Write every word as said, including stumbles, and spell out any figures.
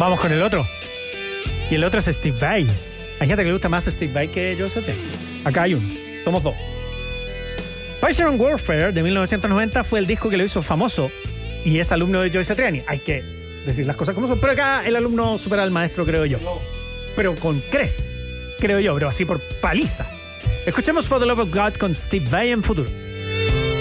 Vamos con el otro. Y el otro es Steve Vai. Hay gente que le gusta más Steve Vai que Joe Satriani. Acá hay uno. Somos dos. Passion and Warfare de mil novecientos noventa fue el disco que lo hizo famoso y es alumno de Joe Satriani. Hay que decir las cosas como son. Pero acá el alumno supera al maestro, creo yo. Pero con creces, creo yo, pero así por paliza. Escuchemos For the Love of God con Steve Vai en Futuro.